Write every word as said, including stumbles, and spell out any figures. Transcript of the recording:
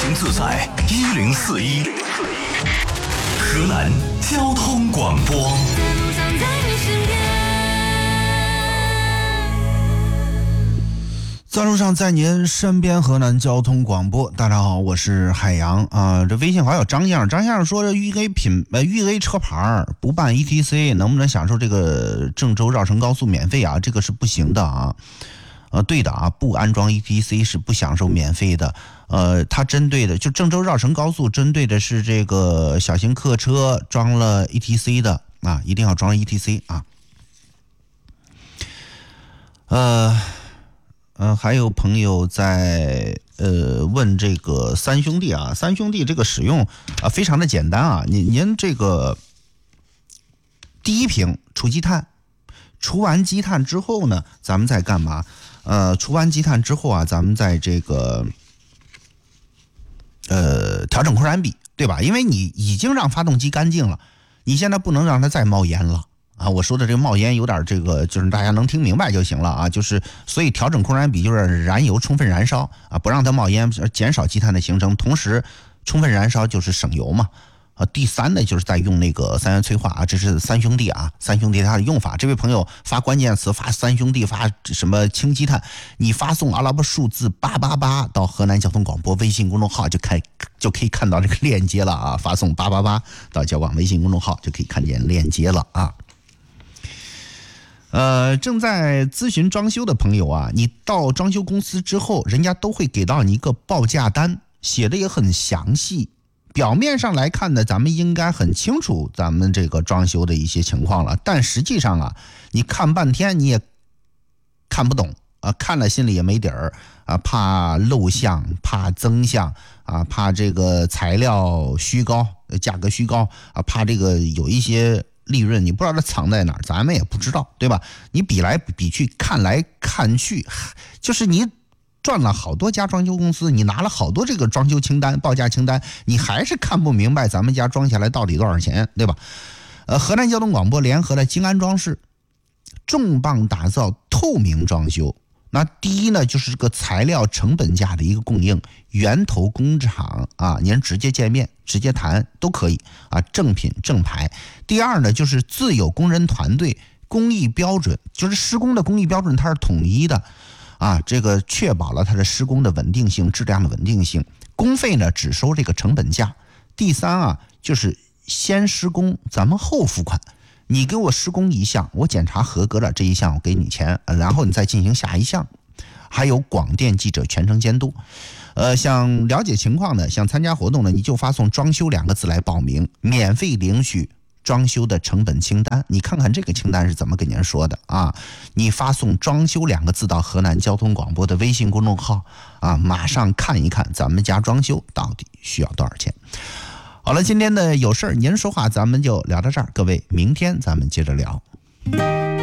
行自在一零四一，河南交通广播。 在路上，在您身边，河南交通广播。大家好，我是海洋啊。这微信好友张先生，张先生说这豫 A 品呃豫 A 车牌不办 E T C， 能不能享受这个郑州绕城高速免费啊？这个是不行的啊。呃，对的啊，不安装 E T C 是不享受免费的。呃，它针对的就郑州绕城高速针对的是这个小型客车装了 E T C 的啊，一定要装 E T C 啊。呃。呃，还有朋友在呃问这个三兄弟啊，三兄弟这个使用啊非常的简单啊，您您这个第一瓶除积碳，除完积碳之后呢，咱们再干嘛？呃，除完积碳之后啊，咱们在这个呃调整空燃比，对吧？因为你已经让发动机干净了，你现在不能让它再冒烟了。啊，我说的这个冒烟有点这个，就是大家能听明白就行了啊。就是所以调整空燃比就是燃油充分燃烧啊，不让它冒烟，减少积碳的形成，同时充分燃烧就是省油嘛。啊，第三呢就是在用那个三元催化啊，这是三兄弟啊，三兄弟它的用法。这位朋友发关键词发三兄弟发什么氢积碳，你发送阿拉伯数字八八八到河南交通广播微信公众号就开就可以看到这个链接了啊，发送八八八到交广微信公众号就可以看见链接了啊。呃，正在咨询装修的朋友啊，你到装修公司之后，人家都会给到你一个报价单，写的也很详细。表面上来看呢，咱们应该很清楚咱们这个装修的一些情况了，但实际上啊，你看半天你也看不懂啊，看了心里也没底儿啊，怕漏项，怕增项啊，怕这个材料虚高，价格虚高啊，怕这个有一些利润你不知道它藏在哪儿，咱们也不知道，对吧？你比来比去，看来看去，就是你转了好多家装修公司，你拿了好多这个装修清单、报价清单，你还是看不明白咱们家装下来到底多少钱，对吧？呃，河南交通广播联合了金安装饰，重磅打造透明装修。那第一呢，就是这个材料成本价的一个供应，源头工厂啊，您直接见面、直接谈都可以啊，正品正牌。第二呢，就是自有工人团队，工艺标准，就是施工的工艺标准它是统一的啊，这个确保了它的施工的稳定性、质量的稳定性。工费呢，只收这个成本价。第三啊，就是先施工，咱们后付款。你给我施工一项，我检查合格了，这一项我给你钱，然后你再进行下一项。还有广电记者全程监督。呃，想了解情况呢，想参加活动呢，你就发送装修两个字来报名，免费领取装修的成本清单。你看看这个清单是怎么跟您说的啊？你发送装修两个字到河南交通广播的微信公众号啊，马上看一看咱们家装修到底需要多少钱。好了，今天的有事您说话咱们就聊到这儿，各位，明天咱们接着聊。